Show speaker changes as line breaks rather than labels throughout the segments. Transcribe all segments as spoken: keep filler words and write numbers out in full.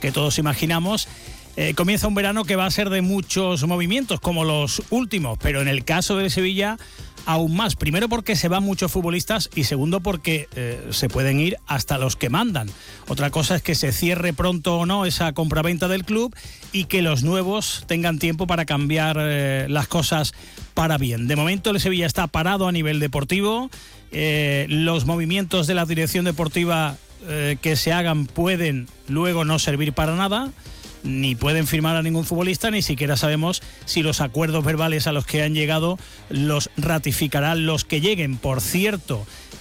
que todos imaginamos. Eh, comienza un verano que va a ser de muchos movimientos, como los últimos, pero en el caso del Sevilla aún más. Primero porque se van muchos futbolistas y segundo porque eh, se pueden ir hasta los que mandan. Otra cosa es que se cierre pronto o no esa compraventa del club y que los nuevos tengan tiempo para cambiar eh, las cosas para bien. De momento el Sevilla está parado a nivel deportivo. Eh, los movimientos de la dirección deportiva eh, que se hagan pueden luego no servir para nada. Ni pueden firmar a ningún futbolista, ni siquiera sabemos si los acuerdos verbales a los que han llegado los ratificarán los que lleguen. Por cierto,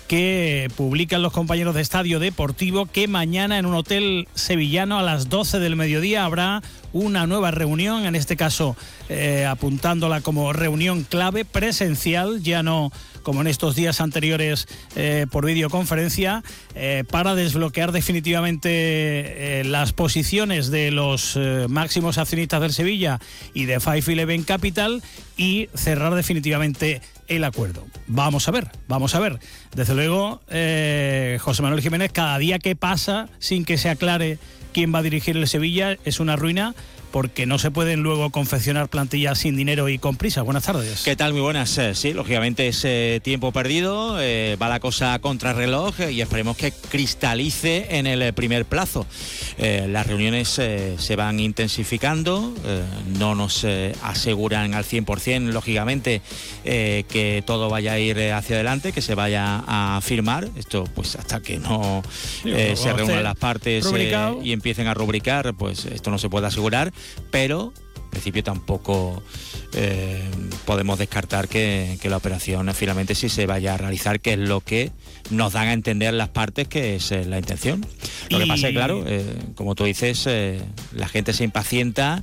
que publican los compañeros de Estadio Deportivo que mañana en un hotel sevillano a las doce del mediodía habrá una nueva reunión, en este caso eh, apuntándola como reunión clave presencial, ya no como en estos días anteriores eh, por videoconferencia, eh, para desbloquear definitivamente eh, las posiciones de los eh, máximos accionistas del Sevilla y de Five Eleven Capital y cerrar definitivamente el acuerdo. Vamos a ver, vamos a ver. Desde luego, eh, José Manuel Jiménez, cada día que pasa sin que se aclare quién va a dirigir el Sevilla es una ruina, porque no se pueden luego confeccionar plantillas sin dinero y con prisa. Buenas tardes.
¿Qué tal? Muy buenas. Eh, sí, lógicamente es eh, tiempo perdido, eh, va la cosa a contrarreloj eh, y esperemos que cristalice en el eh, primer plazo. Eh, las reuniones eh, se van intensificando, eh, no nos eh, aseguran al cien por ciento, lógicamente, eh, que todo vaya a ir hacia adelante, que se vaya a firmar. Esto, pues hasta que no eh, sí, se reúnan las partes eh, y empiecen a rubricar, pues esto no se puede asegurar. Pero en principio tampoco eh, podemos descartar que, que la operación finalmente sí se vaya a realizar, que es lo que nos dan a entender las partes, que es eh, la intención. Lo y... que pasa es, claro, eh, como tú dices, eh, la gente se impacienta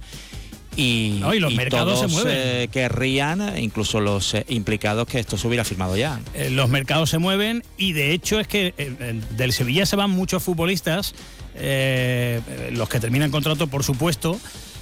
y,
no, y los
y
mercados
todos
se mueven.
Eh, querrían, incluso los eh, implicados, que esto se hubiera firmado ya.
Eh, los mercados se mueven y de hecho es que eh, del Sevilla se van muchos futbolistas, eh, los que terminan contrato, por supuesto,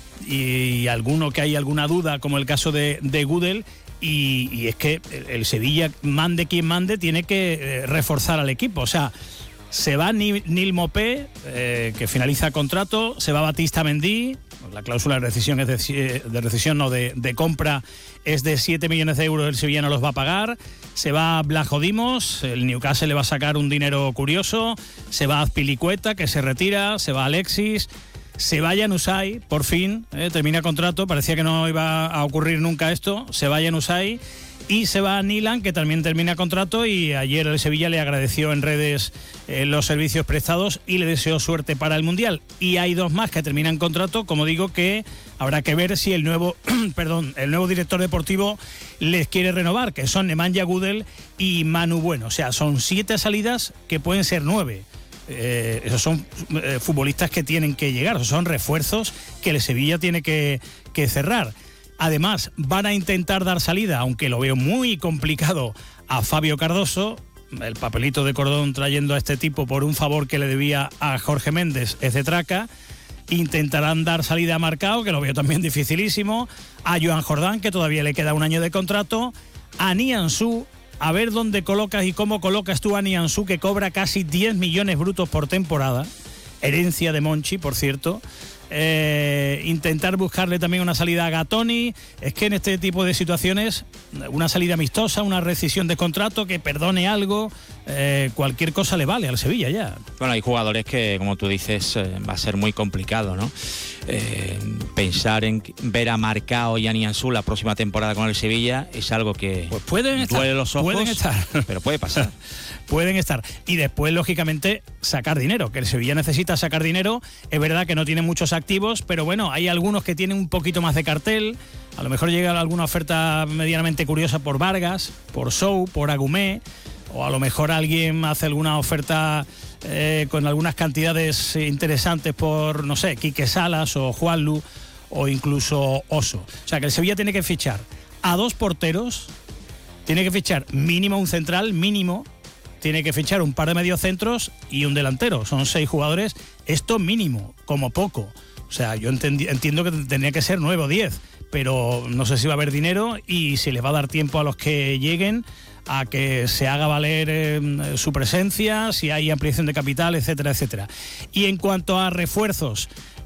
y alguno que hay alguna duda, como el caso de, de Gudel, y, y es que el Sevilla, mande quien mande, tiene que eh, reforzar al equipo. O sea, se va Nil, Nil Mopé, eh, que finaliza contrato, se va Batista Mendy, la cláusula de rescisión es de, de rescisión, no de, de compra, es de siete millones de euros, el Sevilla no los va a pagar. Se va Blajo Dimos, el Newcastle le va a sacar un dinero curioso. Se va Azpilicueta, que se retira, se va Alexis. Se va Januzaj, por fin, eh, termina contrato, parecía que no iba a ocurrir nunca esto, se va Januzaj y se va Nilan, que también termina contrato, y ayer el Sevilla le agradeció en redes eh, los servicios prestados y le deseó suerte para el Mundial. Y hay dos más que terminan contrato, como digo, que habrá que ver si el nuevo perdón, el nuevo director deportivo les quiere renovar, que son Nemanja Gudel y Manu Bueno. O sea, son siete salidas que pueden ser nueve. Eh, esos son eh, futbolistas que tienen que llegar, esos son refuerzos que el Sevilla tiene que, que cerrar. Además, van a intentar dar salida, aunque lo veo muy complicado, a Fabio Cardoso. El papelito de cordón trayendo a este tipo por un favor que le debía a Jorge Méndez es de traca. Intentarán dar salida a Marcao, que lo veo también dificilísimo, a Joan Jordán, que todavía le queda un año de contrato, a Nianzú. A ver dónde colocas y cómo colocas tú a Nianzú, que cobra casi diez millones brutos por temporada. Herencia de Monchi, por cierto. Eh, intentar buscarle también una salida a Gatoni. Es que en este tipo de situaciones, una salida amistosa, una rescisión de contrato, que perdone algo, eh, cualquier cosa le vale al Sevilla ya.
Bueno, hay jugadores que, como tú dices, eh, va a ser muy complicado, ¿no? Eh, pensar en ver a Marcao y a Nianzú la próxima temporada con el Sevilla es algo que
pues pueden estar,
duele los ojos,
pueden estar.
Pero puede pasar.
Pueden estar. Y después, lógicamente, sacar dinero, que el Sevilla necesita sacar dinero. Es verdad que no tiene muchos activos, pero bueno, hay algunos que tienen un poquito más de cartel. A lo mejor llega alguna oferta medianamente curiosa por Vargas, por Sou, por Agumé, o a lo mejor alguien hace alguna oferta eh, con algunas cantidades interesantes por, no sé, Quique Salas o Juanlu o incluso Oso. O sea que el Sevilla tiene que fichar a dos porteros, tiene que fichar mínimo un central, mínimo, tiene que fichar un par de mediocentros y un delantero. Son seis jugadores, esto mínimo, como poco. O sea, yo entendi- entiendo que tendría que ser nueve o diez, pero no sé si va a haber dinero y si les va a dar tiempo a los que lleguen a que se haga valer eh, su presencia, si hay ampliación de capital, etcétera, etcétera. Y en cuanto a refuerzos,